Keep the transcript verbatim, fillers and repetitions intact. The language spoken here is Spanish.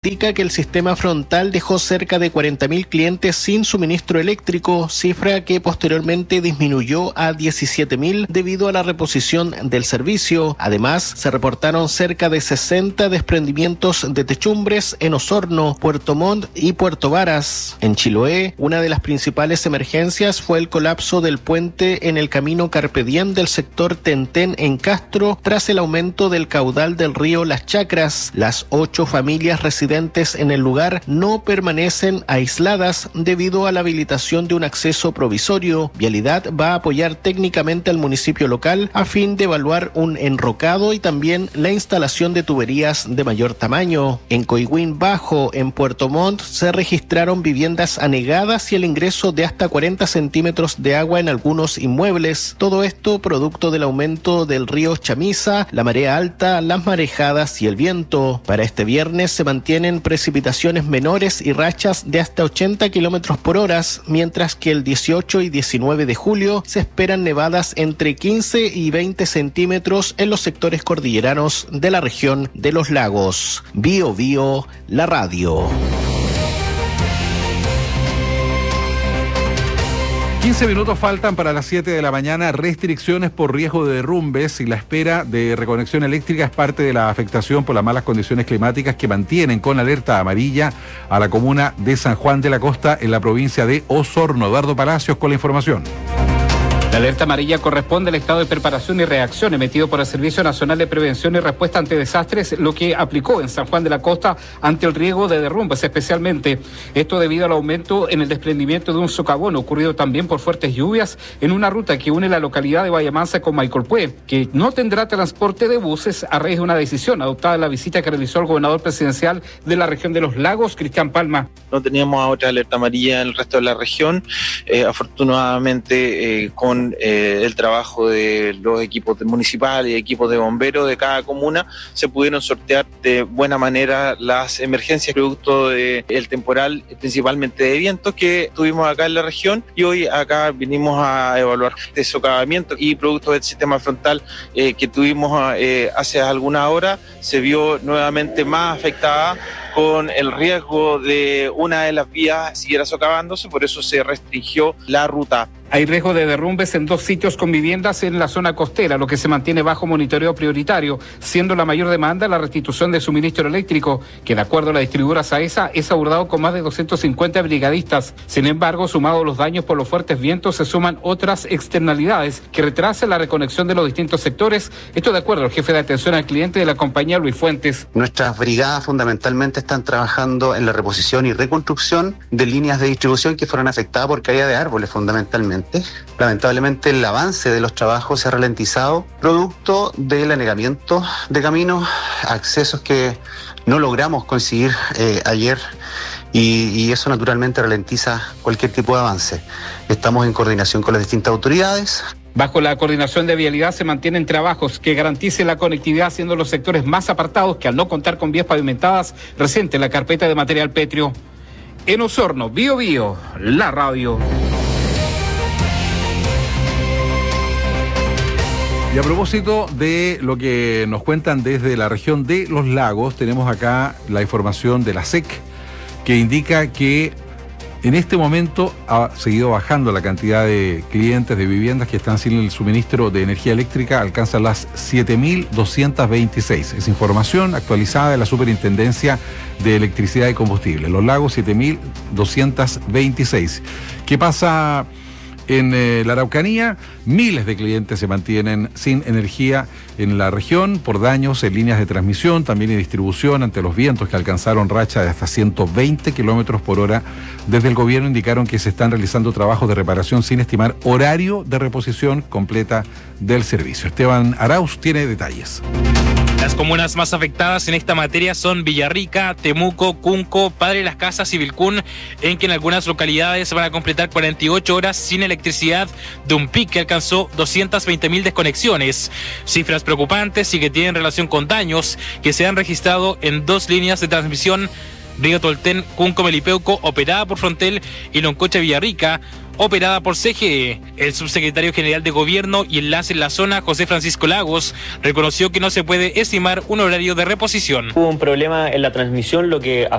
indica que el sistema frontal dejó cerca de cuarenta mil clientes sin suministro eléctrico, cifra que posteriormente disminuyó a diecisiete mil debido a la reposición del servicio. Además, se reportaron cerca de sesenta desprendimientos de techumbres en Osorno, Puerto Montt y Puerto Varas. En Chiloé, una de las principales emergencias fue el colapso del puente en el camino Carpe Diem del sector Tentén en Castro tras el aumento del caudal del río Las Chacras. Las ocho familias residentes en el lugar no permanecen aisladas debido a la habilitación de un acceso provisorio. Vialidad va a apoyar técnicamente al municipio local a fin de evaluar un enrocado y también la instalación de tuberías de mayor tamaño. En Coihuen Bajo, en Puerto Montt, se registraron viviendas anegadas y el ingreso de hasta cuarenta centímetros de agua en algunos inmuebles. Todo esto producto del aumento del río Chamisa, la marea alta, las marejadas y el viento. Para este viernes se mantienen precipitaciones menores y rachas de hasta ochenta kilómetros por hora, mientras que el dieciocho y diecinueve de julio se esperan nevadas entre quince y veinte centímetros en los sectores cordilleranos de la región de los lagos. Bio Bio, la radio. quince minutos faltan para las siete de la mañana. Restricciones por riesgo de derrumbes y la espera de reconexión eléctrica es parte de la afectación por las malas condiciones climáticas que mantienen con alerta amarilla a la comuna de San Juan de la Costa en la provincia de Osorno. Eduardo Palacios con la información. La alerta amarilla corresponde al estado de preparación y reacción emitido por el Servicio Nacional de Prevención y Respuesta ante Desastres, lo que aplicó en San Juan de la Costa ante el riesgo de derrumbes especialmente. Esto debido al aumento en el desprendimiento de un socavón ocurrido también por fuertes lluvias en una ruta que une la localidad de Vallamansa con Maicolpué, que no tendrá transporte de buses a raíz de una decisión adoptada en la visita que realizó el gobernador presidencial de la región de los lagos, Cristian Palma. No teníamos otra alerta amarilla en el resto de la región. Eh, afortunadamente, eh, con Eh, el trabajo de los equipos municipales y equipos de bomberos de cada comuna, se pudieron sortear de buena manera las emergencias producto del temporal, principalmente de vientos, que tuvimos acá en la región, y hoy acá vinimos a evaluar este socavamiento y producto del sistema frontal eh, que tuvimos eh, hace algunas horas, se vio nuevamente más afectada con el riesgo de una de las vías siguiera socavándose, por eso se restringió la ruta. Hay riesgo de derrumbes en dos sitios con viviendas en la zona costera, lo que se mantiene bajo monitoreo prioritario, siendo la mayor demanda la restitución de suministro eléctrico, que de acuerdo a la distribuidora SAESA es abordado con más de doscientos cincuenta brigadistas. Sin embargo, sumados los daños por los fuertes vientos, se suman otras externalidades que retrasan la reconexión de los distintos sectores. Esto de acuerdo al jefe de atención al cliente de la compañía, Luis Fuentes. Nuestras brigadas fundamentalmente están trabajando en la reposición y reconstrucción de líneas de distribución que fueron afectadas por caída de árboles fundamentalmente. Lamentablemente el avance de los trabajos se ha ralentizado producto del anegamiento de caminos, accesos que no logramos conseguir eh, ayer y, y eso naturalmente ralentiza cualquier tipo de avance. Estamos en coordinación con las distintas autoridades. Bajo la coordinación de vialidad se mantienen trabajos que garanticen la conectividad, siendo los sectores más apartados que al no contar con vías pavimentadas resienten la carpeta de material pétreo. En Osorno, Bio Bio, la radio. Y a propósito de lo que nos cuentan desde la región de los lagos, tenemos acá la información de la S E C que indica que en este momento ha seguido bajando la cantidad de clientes de viviendas que están sin el suministro de energía eléctrica, alcanza las siete mil doscientos veintiséis. Es información actualizada de la Superintendencia de Electricidad y Combustible. Los lagos, siete mil doscientos veintiséis. ¿Qué pasa en eh, la Araucanía? Miles de clientes se mantienen sin energía en la región por daños en líneas de transmisión, también en distribución ante los vientos que alcanzaron racha de hasta ciento veinte kilómetros por hora. Desde el gobierno indicaron que se están realizando trabajos de reparación sin estimar horario de reposición completa del servicio. Esteban Arauz tiene detalles. Las comunas más afectadas en esta materia son Villarrica, Temuco, Cunco, Padre Las Casas y Vilcún, en que en algunas localidades van a completar cuarenta y ocho horas sin electricidad de un pic que alcanzó doscientas veinte mil desconexiones. Cifras preocupantes y que tienen relación con daños que se han registrado en dos líneas de transmisión: Río Tolten, Cunco Melipeuco, operada por Frontel, y Loncocha Villarrica, operada por C G E. El subsecretario general de Gobierno y Enlace en la zona, José Francisco Lagos, reconoció que no se puede estimar un horario de reposición. Hubo un problema en la transmisión, lo que